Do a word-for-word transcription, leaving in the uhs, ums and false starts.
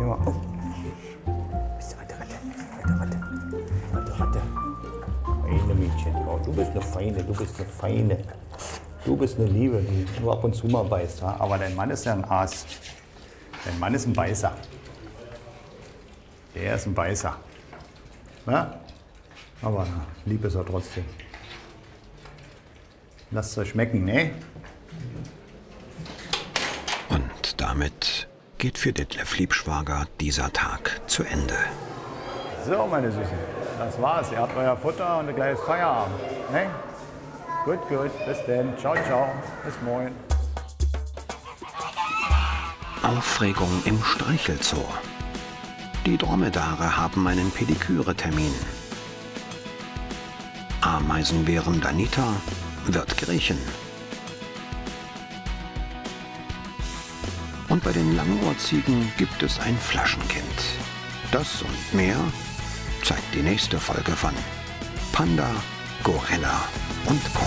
mal auf. Warte, warte, warte, warte, warte, warte. Feine Mädchen. Oh, du bist eine Feine, du bist eine Feine. Du bist eine Liebe, die nur ab und zu mal beißt. Ja? Aber dein Mann ist ja ein Aas. Dein Mann ist ein Beißer. Der ist ein Beißer. Ja? Aber lieb ist er trotzdem. Lasst es euch schmecken, ne? Und damit geht für Detlef Liebschwager dieser Tag zu Ende. So, meine Süßen, das war's. Ihr habt euer Futter und ein kleines Feierabend. Ne? Gut, gut. Bis dann. Ciao, ciao. Bis morgen. Aufregung im Streichelzoo. Die Dromedare haben einen Pediküre-Termin. Ameisenbären Danita wird Griechin. Und bei den Langohrziegen gibt es ein Flaschenkind. Das und mehr zeigt die nächste Folge von Panda, Gorilla und Co.